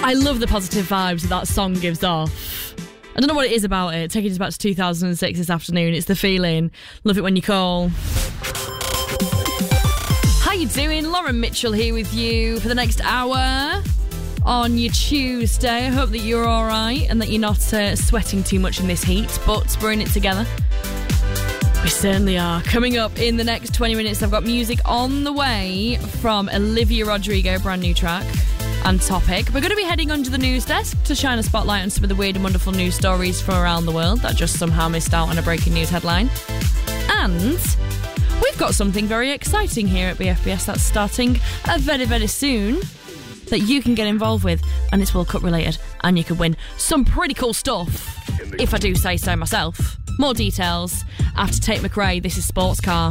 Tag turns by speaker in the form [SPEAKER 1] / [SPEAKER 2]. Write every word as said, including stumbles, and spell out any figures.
[SPEAKER 1] I love the positive vibes that that song gives off. I don't know what it is about it. Taking us back to two thousand six this afternoon. It's the feeling. Love it when you call. How you doing? Lauren Mitchell here with you for the next hour on your Tuesday. I hope that you're all right and that you're not uh, sweating too much in this heat, but we're in it together. We certainly are. Coming up in the next twenty minutes, I've got music on the way from Olivia Rodrigo, brand new track. And Topic. We're going to be heading under the news desk to shine a spotlight on some of the weird and wonderful news stories from around the world that just somehow missed out on a breaking news headline. And we've got something very exciting here at B F B S that's starting uh, very, very soon that you can get involved with, and it's World Cup related, and you can win some pretty cool stuff, if I do say so myself. More details after Tate McRae. This is Sports Car.